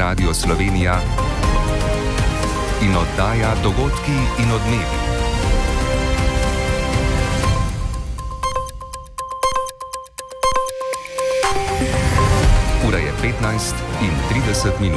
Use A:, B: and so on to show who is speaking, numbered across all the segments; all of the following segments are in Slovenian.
A: Radio Slovenija in oddaja Dogodki in odmevi. Ura je 15:30.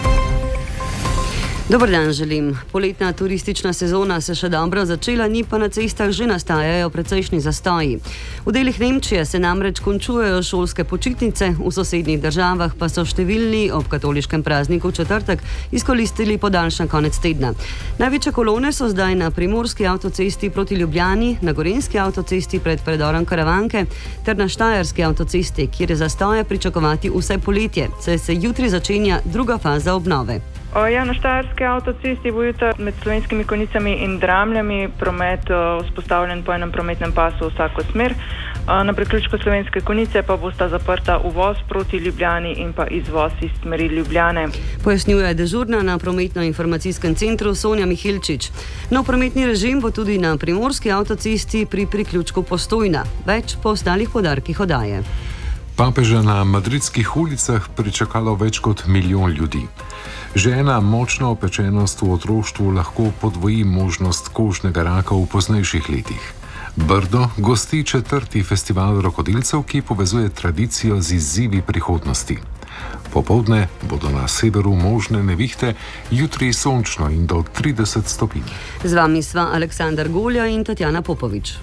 B: Dober dan želim. Poletna turistična sezona se še dobro začela, ni pa na cestah že nastajajo precejšnji zastoji. V delih Nemčije se namreč končujejo šolske počitnice, v sosednjih državah pa so številni ob katoliškem prazniku četrtek izkoristili podaljšan konec tedna. Največje kolone so zdaj na primorski avtocesti proti Ljubljani, na gorenjski avtocesti pred predorom Karavanke ter na štajerski avtocesti, kjer je zastoje pričakovati vse poletje, saj se jutri začenja druga faza obnove.
C: Na štajerski avtocesti bo jutri med Slovenskimi Konjicami in Dramljami promet vzpostavljen po enem prometnem pasu v vsako smer. Na priključku Slovenske Konjice pa bosta zaprta uvoz proti Ljubljani in pa izvoz iz smeri Ljubljane.
B: Pojasnjuje dežurna na prometno-informacijskem centru Sonja Mihilčič. Nov prometni režim bo tudi na primorski avtocesti pri priključku Postojna. Več po ostalih podarkih oddaje.
D: Papeža na madridskih ulicah pričakalo več kot milijon ljudi. Žena močna opečenost v otroštvu lahko podvoji možnost kožnega raka v poznejših letih. Brdo gosti 4. festival rokodelcev, ki povezuje tradicijo z izzivi prihodnosti. Popoldne bodo na severu možne nevihte, jutri sončno in do 30 stopinj.
B: Z vami sva Aleksandar Golja in Tatjana Popovič.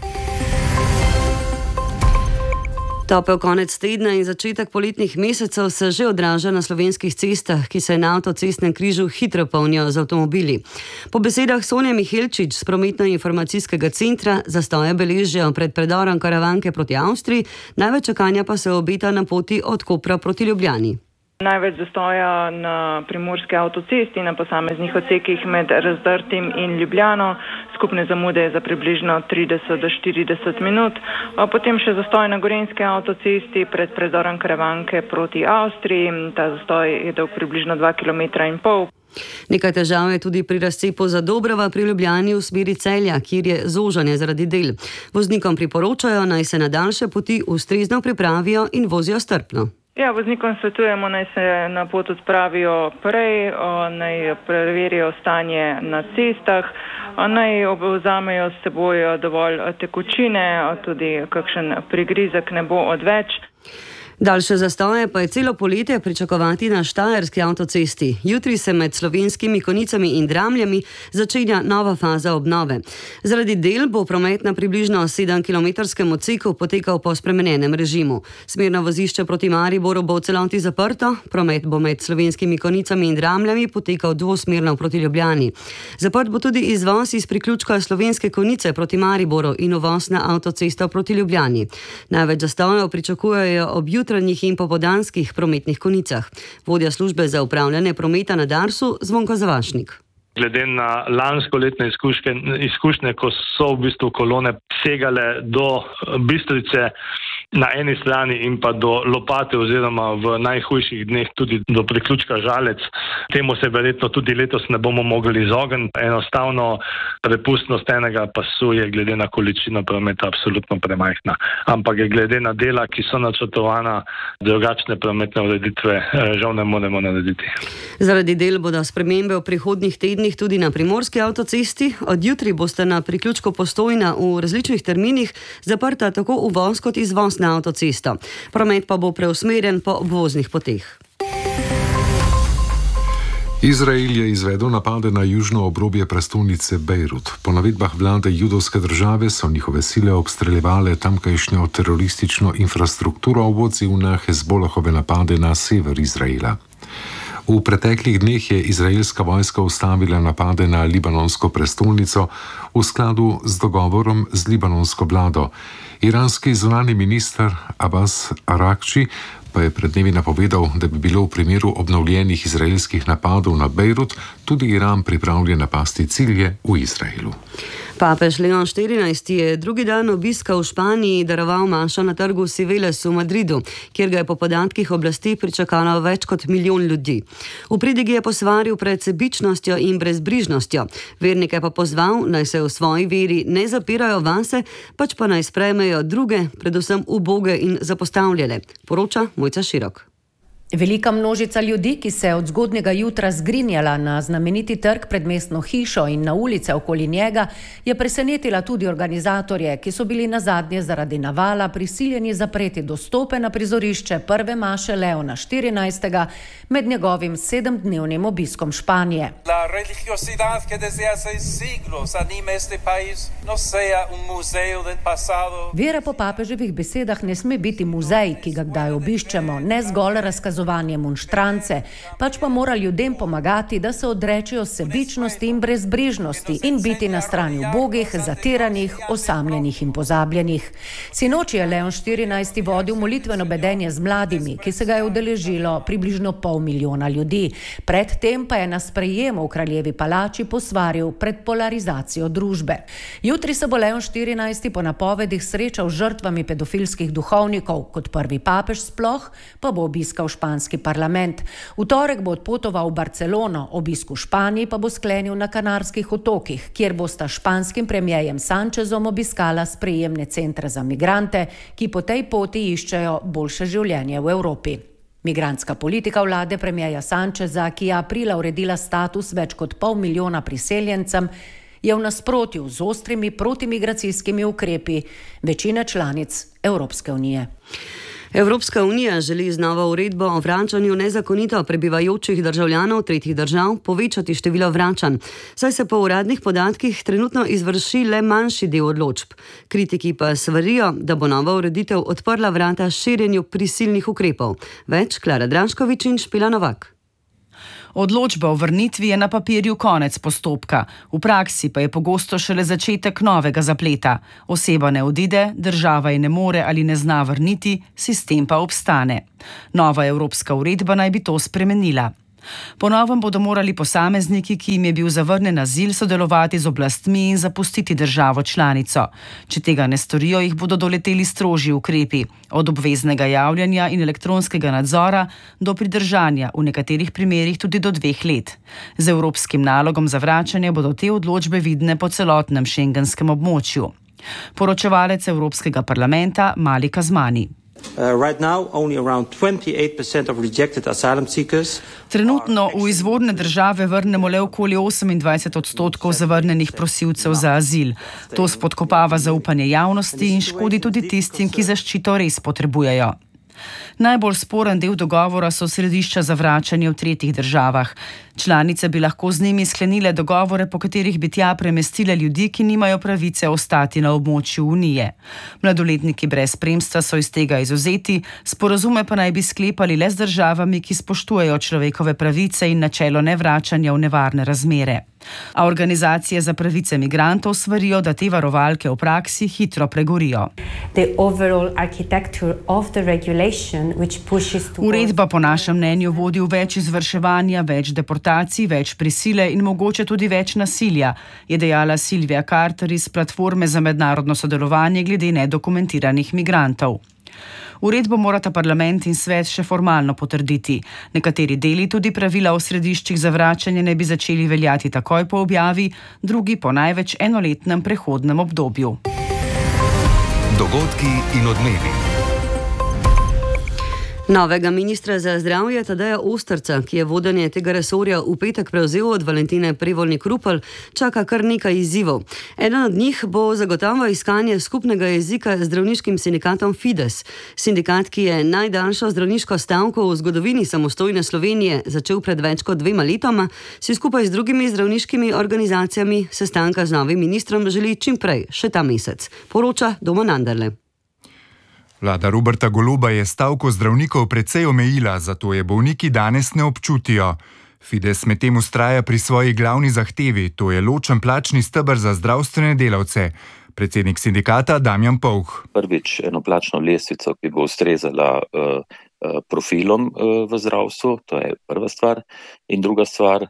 B: Topel konec tedna in začetek poletnih mesecev se že odraža na slovenskih cestah, ki se na avtocestnem križu hitro polnijo z avtomobili. Po besedah Sonje Mihilčič z prometno-informacijskega centra zastoje beležijo pred predorom Karavanke proti Avstriji, največ čakanja pa se obeta na poti od Kopra proti Ljubljani.
C: Največ zastoja na primorski avtocesti na posameznih odsekih med Razdrtim in Ljubljano. Skupne zamude za približno 30 do 40 minut. Potem še zastoj na gorenjski avtocesti pred predorom Karavanke proti Avstriji. Ta zastoj je dolg približno 2,5 km.
B: Nekaj težav je tudi pri razcepu Zadobrova pri Ljubljani v smeri Celja, kjer je zožanje zaradi del. Voznikom priporočajo, naj se na daljše poti ustrezno pripravijo in vozijo strpno.
C: Voznikom svetujemo, naj se na pot odpravijo prej, naj preverijo stanje na cestah, naj vzamejo s seboj dovolj tekočine, tudi kakšen prigrizek ne bo odveč.
B: Daljše zastoje pa je celo poletje pričakovati na štajerski avtocesti. Jutri se med Slovenskimi Konjicami in Dramljami začenja nova faza obnove. Zaradi del bo promet na približno 7-kilometrskem odseku potekal po spremenjenem režimu. Smerno vozišče proti Mariboru bo v celoti zaprto, promet bo med Slovenskimi Konjicami in Dramljami potekal dvosmerno proti Ljubljani. Zaprt bo tudi izvoz iz priključka Slovenske Konjice proti Mariboru in uvoz na avtocesto proti Ljubljani. Največ zastojev pričakujejo ob jutranjih in popoldanskih prometnih konicah. Vodja službe za upravljanje prometa na Darsu Zvonko Zavašnik.
E: Glede na lansko letne izkušnje, ko so v bistvu kolone segale do Bistrice na eni strani in pa do Lopate oziroma v najhujših dneh tudi do priključka Žalec. Temu se verjetno tudi letos ne bomo mogli izogniti. Enostavno prepustnost enega pasu je glede na količino prometa absolutno premajhna. Ampak je glede na dela, ki so načrtovana, drugačne prometne ureditve žal ne moremo narediti.
B: Zaradi del bodo spremembe v prihodnjih tednih tudi na primorski avtocesti. Od jutri boste na priključku Postojna v različnih terminih zaprta tako uvoz kot izvoz na avtocesto. Promet pa bo preusmerjen po obvoznih poteh.
D: Izrael je izvedel napade na južno obrobje prestolnice Bejrut. Po navedbah vlade judovske države so njihove sile obstreljevale tamkajšnjo teroristično infrastrukturo v odziv na Hezbolahove napade na sever Izraela. V preteklih dneh je izraelska vojska ustavila napade na libanonsko prestolnico v skladu z dogovorom z libanonsko vlado. Iranski zunanji minister Abbas Arakči pa je pred dnevi napovedal, da bi bilo v primeru obnovljenih izraelskih napadov na Bejrut tudi Iran pripravljen napasti cilje v Izraelu.
B: Papež Leon XIV je drugi dan obiska v Španiji daroval mašo na trgu Cibeles v Madridu, kjer ga je po podatkih oblasti pričakalo več kot milijon ljudi. V pridigi je posvaril pred sebičnostjo in brezbrižnostjo. Vernike pa pozval, naj se v svoji veri ne zapirajo vase, pač pa naj sprejmejo druge, predvsem uboge in zapostavljene, poroča Mojca Širok.
F: Velika množica ljudi, ki se je od zgodnjega jutra zgrinjala na znameniti trg pred mestno hišo in na ulice okoli njega, je presenetila tudi organizatorje, ki so bili nazadnje zaradi navala prisiljeni zapreti dostope na prizorišče prve maše Leona XIV med njegovim 7-dnevnim obiskom Španije.
G: La religiosidad que desde hace siglos anima este país no sea un museo del pasado.
F: Vera po papeževih besedah ne sme biti muzej, ki ga kdaj obiščemo, ne zgolj razkazovanje monštrance, pač pa mora ljudem pomagati, da se odrečejo sebičnosti in brezbrižnosti in biti na strani ubogih, zatiranih, osamljenih in pozabljenih. Sinoči je Leon XIV vodil molitveno bedenje z mladimi, ki se ga je udeležilo približno 500 000 ljudi. Predtem pa je na sprejemu v Kraljevi palači posvaril pred polarizacijo družbe. Jutri se bo Leon XIV po napovedih srečal z žrtvami pedofilskih duhovnikov, kot prvi papež sploh, pa bo obiskal španski parlament. V torek bo odpotoval v Barcelono, obisk v Španiji pa bo sklenil na Kanarskih otokih, kjer bosta španskim premierjem Sanchezom obiskala sprejemne centre za migrante, ki po tej poti iščejo boljše življenje v Evropi. Migrantska politika vlade premierja Sancheza, ki je aprila uredila status več kot 500 000 priseljencem, je v nasprotju z ostrimi protimigracijskimi ukrepi večine članic Evropske unije.
B: Evropska unija želi z novo uredbo o vračanju nezakonito prebivajočih državljanov tretjih držav povečati število vračanj, saj se po uradnih podatkih trenutno izvrši le manjši del odločb. Kritiki pa svarijo, da bo nova ureditev odprla vrata širjenju prisilnih ukrepov. Več Klara Draškovič in Špela Novak.
H: Odločba o vrnitvi je na papirju konec postopka, v praksi pa je pogosto šele začetek novega zapleta. Oseba ne odide, država je ne more ali ne zna vrniti, sistem pa obstane. Nova evropska uredba naj bi to spremenila. Po novem bodo morali posamezniki, ki jim je bil zavrnjen azil, sodelovati z oblastmi in zapustiti državo članico. Če tega ne storijo, jih bodo doleteli strožji ukrepi, od obveznega javljanja in elektronskega nadzora do pridržanja, v nekaterih primerih tudi do 2 let. Z evropskim nalogom za vračanje bodo te odločbe vidne po celotnem šengenskem območju. Poročevalec Evropskega parlamenta Malik Azmani. Trenutno v izvorne države vrnemo le okoli 28% zavrnjenih prosilcev za azil. To spodkopava zaupanje javnosti in škodi tudi tistim, ki zaščito res potrebujejo. Najbolj sporen del dogovora so središča za vračanje v tretjih državah. Članice bi lahko z njimi sklenile dogovore, po katerih bi tja premestile ljudi, ki nimajo pravice ostati na območju Unije. Mladoletniki brez spremstva so iz tega izvzeti, sporazume pa naj bi sklepali le z državami, ki spoštujejo človekove pravice in načelo nevračanja v nevarne razmere. A organizacije za pravice migrantov svarijo, da te varovalke v praksi hitro pregorijo. Uredba po našem mnenju vodi v več izvrševanja, več deportacij, več prisile in mogoče tudi več nasilja, je dejala Silvija Carter iz Platforme za mednarodno sodelovanje glede nedokumentiranih migrantov. Uredbo morata parlament in svet še formalno potrditi. Nekateri deli, tudi pravila o središčih za vračanje, ne bi začeli veljati takoj po objavi, drugi po največ enoletnem prehodnem obdobju.
A: Dogodki in odmevi.
B: Novega ministra za zdravje Tadeja Osterca, ki je vodenje tega resorja v petek prevzel od Valentine Prevolnik Rupel, čaka kar nekaj izzivov. Eden od njih bo zagotovo iskanje skupnega jezika z zdravniškim sindikatom Fides. Sindikat, ki je najdaljšo zdravniško stavko v zgodovini samostojne Slovenije začel pred več kot 2 letoma, si skupaj z drugimi zdravniškimi organizacijami sestanka z novim ministrom želi čim prej, še ta mesec, poroča Domen Anderle.
I: Vlada Roberta Goloba je stavko zdravnikov precej omejila, zato je bolniki danes ne občutijo. Fides medtem vztraja pri svoji glavni zahtevi, to je ločen plačni steber za zdravstvene delavce. Predsednik sindikata Damjan Povh.
J: Prvič eno plačno lestvico, ki bo ustrezala profilom v zdravstvu, to je prva stvar. In druga stvar,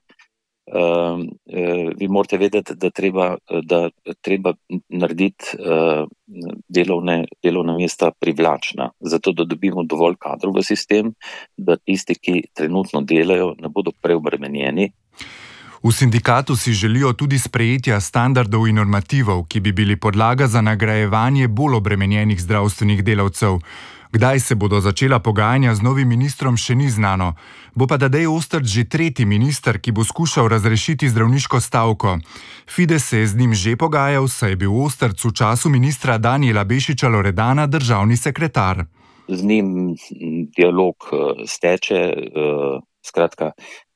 J: vi morate vedeti, da treba narediti delovna mesta privlačna, zato da dobimo dovolj kadrov v sistem, da tisti, ki trenutno delajo, ne bodo preobremenjeni.
I: V sindikatu si želijo tudi sprejetja standardov in normativov, ki bi bili podlaga za nagrajevanje bolj obremenjenih zdravstvenih delavcev. Kdaj se bodo začela pogajanja z novim ministrom, še ni znano. Bo pa Tadej Ostrc že tretji minister, ki bo skušal razrešiti zdravniško stavko. Fides se je z njim že pogajal, saj je bil Ostrc v času ministra Danijela Bešiča Loredana državni sekretar.
J: Z njim dialog steče, skratka,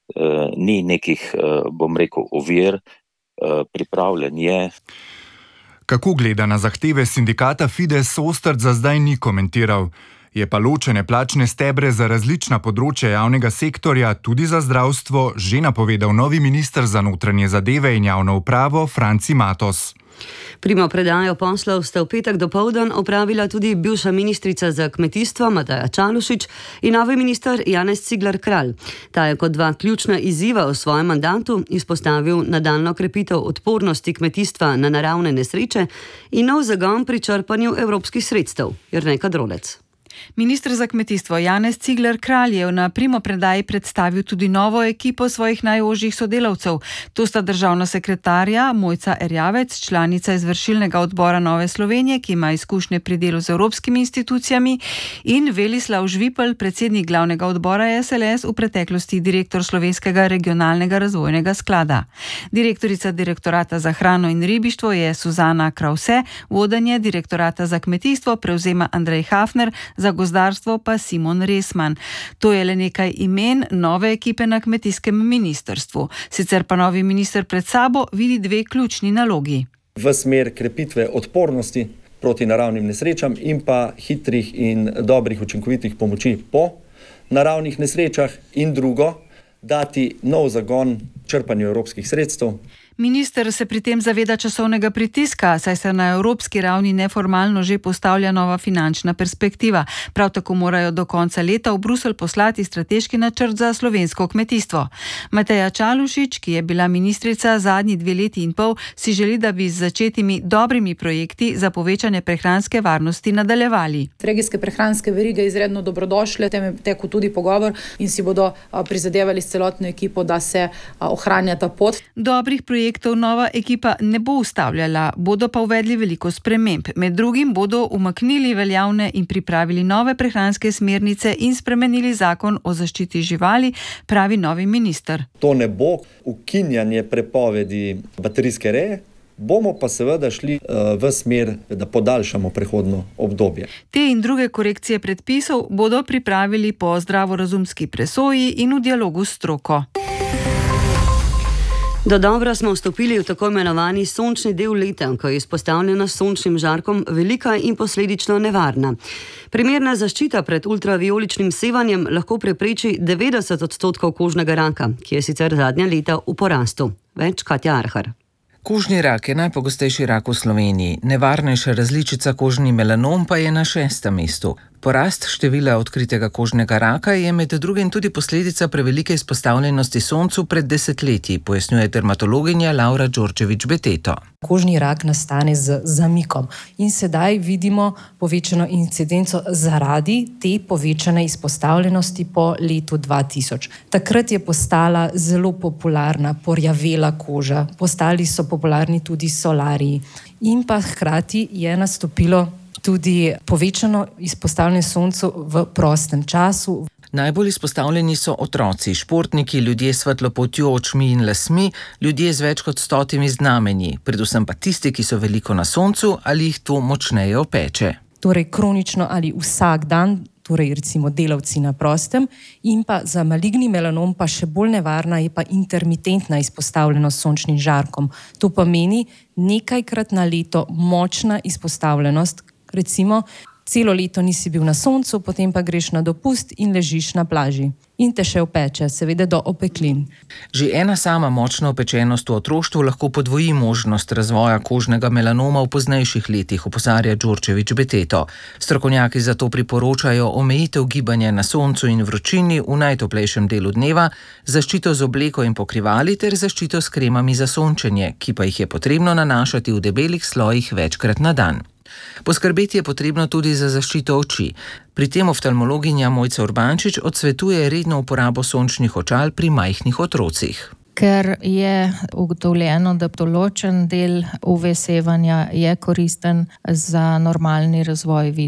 J: ni nekih, bom rekel, ovir, pripravljen je.
I: Kako gleda na zahteve sindikata Fides, Ostrc za zdaj ni komentiral. Je pa ločene plačne stebre za različna področja javnega sektorja, tudi za zdravstvo, že napovedal novi minister za notranje zadeve in javno upravo Franci Matos.
B: Primopredajo poslov sta v petek dopoldan opravila tudi bivša ministrica za kmetijstvo Mateja Čalušić in novi minister Janez Cigler Kralj. Ta je kot dva ključna izziva v svojem mandatu izpostavil nadaljnjo krepitev odpornosti kmetijstva na naravne nesreče in nov zagon pri črpanju evropskih sredstev. Jernej Kadrolec.
K: Minister za kmetijstvo Janez Cigler Kralj je na primopredaji predstavil tudi novo ekipo svojih najožjih sodelavcev. To sta državna sekretarja Mojca Erjavec, članica izvršilnega odbora Nove Slovenije, ki ima izkušnje pri delu z evropskimi institucijami, in Velislav Žvipel, predsednik glavnega odbora SLS, v preteklosti direktor Slovenskega regionalnega razvojnega sklada. Direktorica direktorata za hrano in ribištvo je Suzana Krause, vodenje direktorata za kmetijstvo prevzema Andrej Hafner, za gozdarstvo pa Simon Resman. To je le nekaj imen nove ekipe na kmetijskem ministrstvu. Sicer pa novi minister pred sabo vidi dve ključni nalogi.
L: V smer krepitve odpornosti proti naravnim nesrečam in pa hitrih in dobrih učinkovitih pomoči po naravnih nesrečah in drugo, dati nov zagon črpanju evropskih sredstev.
K: Minister se pri tem zaveda časovnega pritiska, saj se na evropski ravni neformalno že postavlja nova finančna perspektiva. Prav tako morajo do konca leta v Bruselj poslati strateški načrt za slovensko kmetijstvo. Mateja Čalušić, ki je bila ministrica zadnji 2 leti in pol, si želi, da bi z začetimi dobrimi projekti za povečanje prehranske varnosti nadaljevali.
M: Regijske prehranske verige izredno dobrodošle, tem je tekel tudi pogovor in si bodo prizadevali s celotno ekipo, da se ohranja ta pot.
K: Dobrih projektov nova ekipa ne bo ustavljala, bodo pa uvedli veliko sprememb. Med drugim bodo umaknili veljavne in pripravili nove prehranske smernice in spremenili zakon o zaščiti živali, pravi novi minister.
L: To ne bo ukinjanje prepovedi baterijske reje, bomo pa seveda šli v smer, da podaljšamo prehodno obdobje.
K: Te in druge korekcije predpisov bodo pripravili po zdravorazumski presoji in v dialogu s stroko.
B: Do dobra smo vstopili v tako imenovani sončni del leta, ko je izpostavljenost sončnim žarkom velika in posledično nevarna. Primerna zaščita pred ultravijoličnim sevanjem lahko prepreči 90% kožnega raka, ki je sicer zadnja leta v porastu. Več Katja Arhar.
N: Kožni rak je najpogostejši rak v Sloveniji, nevarnejša različica kožni melanom pa je na 6. mestu. Porast števila odkritega kožnega raka je med drugim tudi posledica prevelike izpostavljenosti soncu pred desetletji, pojasnjuje dermatologinja Laura Đorđević-Beteto.
O: Kožni rak nastane z zamikom in sedaj vidimo povečano incidenco zaradi te povečane izpostavljenosti po letu 2000. Takrat je postala zelo popularna porjavela koža, postali so popularni tudi solariji in pa hkrati je nastopilo tudi povečano izpostavljanje soncu v prostem času.
N: Najbolj izpostavljeni so otroci, športniki, ljudje s svetlopotjo očmi in lasmi, ljudje z več kot 100 znamenji, predvsem pa tisti, ki so veliko na soncu ali jih to močneje opeče.
O: Torej kronično ali vsak dan, torej recimo delavci na prostem, in pa za maligni melanom pa še bolj nevarna je pa intermitentna izpostavljenost sončnim žarkom. To pomeni nekajkrat na leto močna izpostavljenost. Recimo, celo leto nisi bil na soncu, potem pa greš na dopust in ležiš na plaži. In te še opeče, seveda do opeklin.
N: Že ena sama močna opečenost v otroštvu lahko podvoji možnost razvoja kožnega melanoma v poznejših letih, opozarja Đorđević-Beteto. Strokovnjaki zato priporočajo omejitev gibanja na soncu in vročini v najtoplejšem delu dneva, zaščito z obleko in pokrivali ter zaščito s kremami za sončenje, ki pa jih je potrebno nanašati v debelih slojih večkrat na dan. Poskrbeti je potrebno tudi za zaščito oči. Pri tem oftalmologinja Mojca Urbančič odsvetuje redno uporabo sončnih očal pri majhnih otrocih.
P: Ker je ugotovljeno, da določen del UV sevanja je koristen za normalni razvoj vida.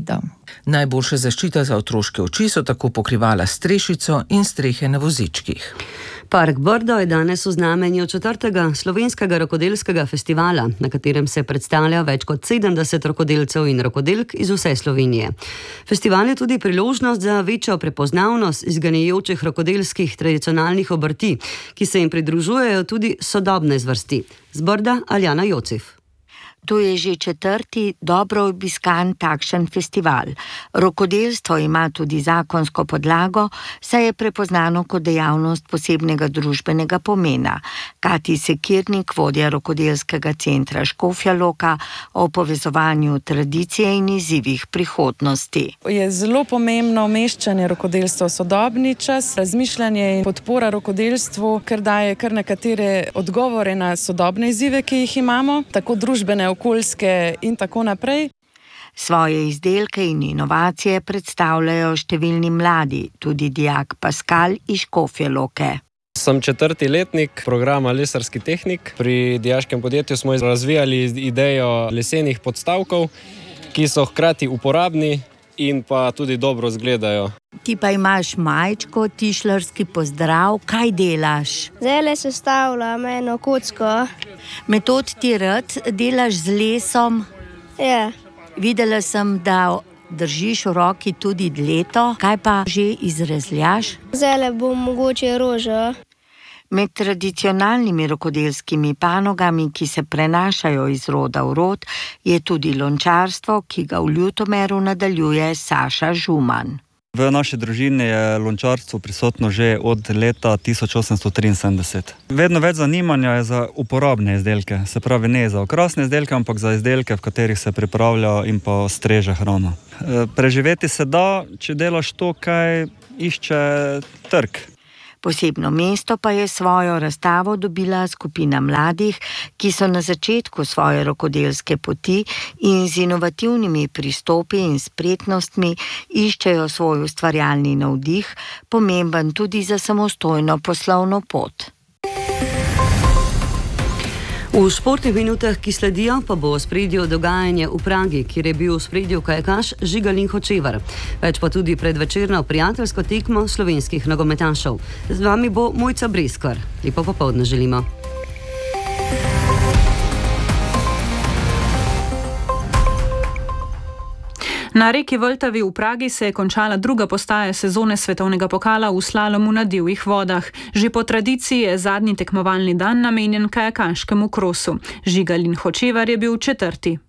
N: Najboljša zaščita za otroške oči so tako pokrivala strešico in strehe na vozičkih.
B: Park Brdo je danes v znamenju 4. slovenskega rokodelskega festivala, na katerem se predstavlja več kot 70 rokodelcev in rokodelk iz vse Slovenije. Festival je tudi priložnost za večjo prepoznavnost izganjajočih rokodelskih tradicionalnih obrti, ki se jim pridružujejo tudi sodobne zvrsti. Z Brda Aljana Jocif.
Q: To je že 4. dobro obiskan takšen festival. Rokodelstvo ima tudi zakonsko podlago, saj je prepoznano kot dejavnost posebnega družbenega pomena. Kati Sekirnik, vodja rokodelskega centra Škofja Loka, o povezovanju tradicije in izzivih prihodnosti.
R: Je zelo pomembno umeščanje rokodelstva v sodobni čas, razmišljanje in podpora rokodelstvu, ker daje kar nekatere odgovore na sodobne izzive, ki jih imamo, tako družbene, okoljske in tako naprej.
Q: Svoje izdelke in inovacije predstavljajo številni mladi, tudi dijak Pascal iz Škofje Loke.
S: Sem 4. letnik programa Lesarski tehnik. Pri dijaškem podjetju smo razvijali idejo lesenih podstavkov, ki so hkrati uporabni in pa tudi dobro izgledajo.
Q: Ti pa imaš majčko, tišlarski pozdrav. Kaj delaš?
T: Zdaj sestavljam eno kocko.
Q: Metod ti rad delaš z lesom?
T: Ja.
Q: Videla sem, da držiš v roki tudi dleto. Kaj pa že izrezljaš?
T: Zdaj bom mogoče rožo.
Q: Med tradicionalnimi rokodelskimi panogami, ki se prenašajo iz roda v rod, je tudi lončarstvo, ki ga v Ljutomeru nadaljuje Saša Žuman.
U: V naši družini je lončarstvo prisotno že od leta 1873. Vedno več zanimanja je za uporabne izdelke, se pravi ne za okrasne izdelke, ampak za izdelke, v katerih se pripravlja in pa streže hrana. Preživeti se da, če delaš to, kaj išče trg.
Q: Posebno mesto pa je svojo razstavo dobila skupina mladih, ki so na začetku svoje rokodelske poti in z inovativnimi pristopi in spretnostmi iščejo svoj ustvarjalni navdih, pomemben tudi za samostojno poslovno pot.
B: V športnih minutah, ki sledijo, pa bo v ospredju dogajanje v Pragi, kjer je bil v ospredju kajakaš Žigalin Hočevar. Več pa tudi predvečerno prijateljsko tekmo slovenskih nogometašev. Z vami bo Mojca Breskar. Lepo popoldne želimo.
V: Na reki Vltavi v Pragi se je končala druga postaja sezone svetovnega pokala v slalomu na divjih vodah. Že po tradiciji je zadnji tekmovalni dan namenjen kajakaškemu krosu. Žigalin Hočevar je bil 4.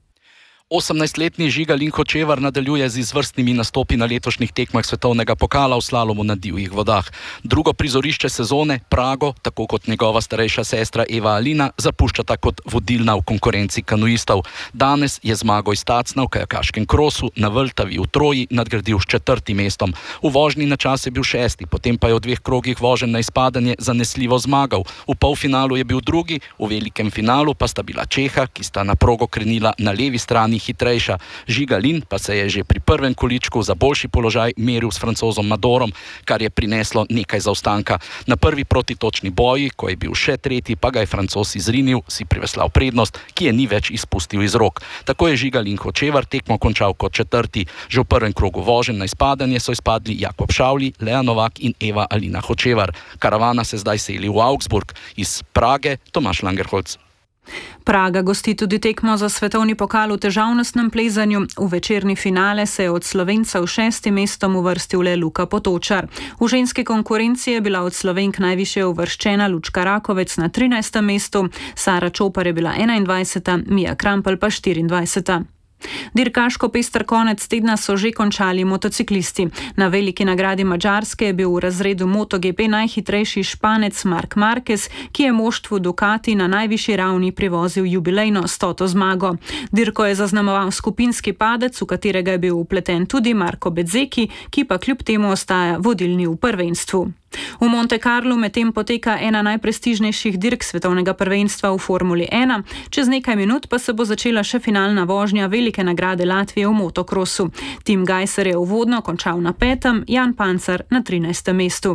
W: 18-letni Žigalin Hočevar nadaljuje z izvrstnimi nastopi na letošnjih tekmah svetovnega pokala v slalomu na divjih vodah. Drugo prizorišče sezone, Prago, tako kot njegova starejša sestra Eva Alina, zapuščata kot vodilna v konkurenci kanuistov. Danes je zmago iz Tacna v kajakaškem krosu na Vltavi v Troji nadgradil s 4. mestom. V vožnji na čas je bil 6., potem pa je v 2 krogih voženj na izpadanje zanesljivo zmagal. V polfinalu je bil 2., v velikem finalu pa sta bila Čeha, ki sta na progo krenila na levi strani hitrejša. Žigalin pa se je že pri prvem količku za boljši položaj meril s Francozom Madorom, kar je prineslo nekaj zaostanka. Na prvi protitočni boji, ko je bil še 3., pa ga je Francoz izrinil, si priveslal prednost, ki je ni več izpustil iz rok. Tako je Žigalin Hočevar tekmo končal kot 4. Že v prvem krogu voženj na izpadanje so izpadli Jakob Šavli, Lea Novak in Eva Alina Hočevar. Karavana se zdaj seli v Augsburg, iz Prage Tomaž Langerholz.
V: Praga gosti tudi tekmo za svetovni pokal v težavnostnem plezanju. V večerni finale se je od Slovencev 6. mestom uvrstil le Luka Potočar. V ženski konkurenci je bila od Slovenk najvišje uvrščena Lučka Rakovec na 13. mestu, Sara Čopar je bila 21., Mija Krampelj pa 24. Dirkaško pester konec tedna so že končali motociklisti. Na veliki nagradi Madžarske je bil v razredu MotoGP najhitrejši Španec Marc Marquez, ki je moštvu Ducati na najvišji ravni privozil jubilejno 100. zmago. Dirko je zaznamoval skupinski padec, v katerega je bil vpleten tudi Marko Bezzecchi, ki pa kljub temu ostaja vodilni v prvenstvu. V Monte Carlu medtem poteka ena najprestižnejših dirk svetovnega prvenstva v Formuli 1. Čez nekaj minut pa se bo začela še finalna vožnja velike nagrade Latvije v motokrosu. Tim Gajser je uvodno končal na 5., Jan Pancar na 13. mestu.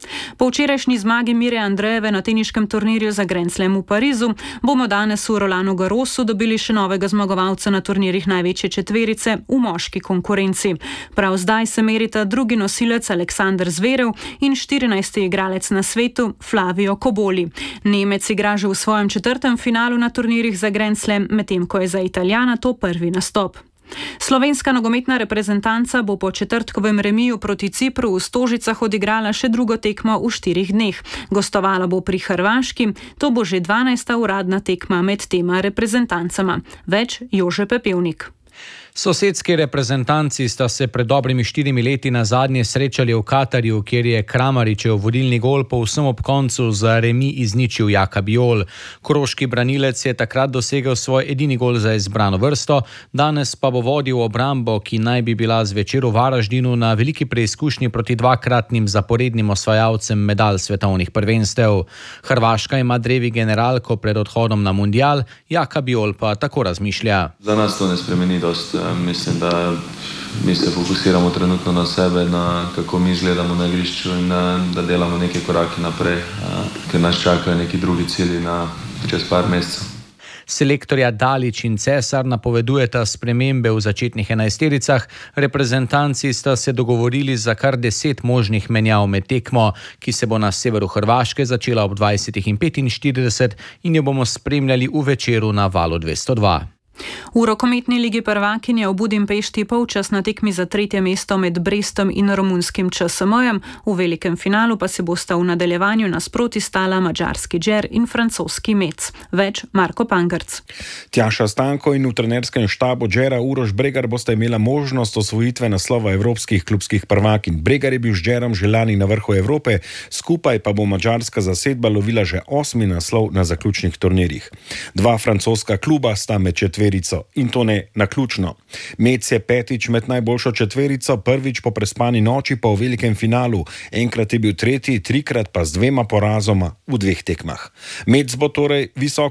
V: Po včerajšnji zmagi Mire Andrejeve na teniškem turnirju za Grand Slam v Parizu bomo danes v Rolanu Garrosu dobili še novega zmagovalca na turnirjih največje četverice v moški konkurenci. Prav zdaj se merita drugi nosilec Aleksander Zverev in 14. igralec na svetu Flavio Cobolli. Nemec igra že v svojem 4. finalu na turnirjih za Grand Slam, medtem ko je za Italijana to prvi nastop. Slovenska nogometna reprezentanca bo po četrtkovem remiju proti Cipru v Stožicah odigrala še drugo tekmo v 4 dneh. Gostovala bo pri Hrvaški, to bo že 12. uradna tekma med tema reprezentancama. Več Jože Pepevnik.
C: Sosedski reprezentanci sta se pred dobrimi 4 leti nazadnje srečali v Katarju, kjer je Kramaričev vodilni gol povsem ob koncu za remi izničil Jaka Bijol. Koroški branilec je takrat dosegel svoj edini gol za izbrano vrsto, danes pa bo vodil obrambo, ki naj bi bila zvečer v Varaždinu na veliki preizkušnji proti dvakratnim zaporednim osvajalcem medalj svetovnih prvenstev. Hrvaška ima drevi generalko pred odhodom na mundial, Jaka Bijol pa tako razmišlja.
D: Za nas to ne spremeni dosti. Mislim, da mi se fokusiramo trenutno na sebe, na kako mi izgledamo na igrišču in da delamo neke korake naprej, ker nas čakajo neki drugi cilji čez par mesecev.
C: Selektorja Dalić in Cesar napovedujeta spremembe v začetnih 11-tericah. Reprezentanci sta se dogovorili za kar 10 možnih menjav med tekmo, ki se bo na severu Hrvaške začela ob 20:45 in jo bomo spremljali v večeru na Valu 202.
V: V rokometni ligi prvakinje v Budimpešti polčas na tekmi za 3. mesto med Brestom in romunskim ČSM-jem, v velikem finalu pa se bosta v nadaljevanju nasproti stala madžarski Džer in francoski Mec. Več Marko Pangrc.
E: Tjaša Stanko in v trenerskem štabu Džera Uroš Bregar bosta imela možnost osvojitve naslova evropskih klubskih prvakinj. Bregar je bil z Džerom že lani na vrhu Evrope, skupaj pa bo madžarska zasedba lovila že 8. naslov na zaključnih turnirjih. 2 francoska kluba sta med četverico in to ne naključno. Mec je 5. med najboljšo četverico, prvič po prespani noči pa v velikem finalu. Enkrat je bil 3., 3-krat pa z 2 porazoma v 2 tekmah. Mec bo torej visoko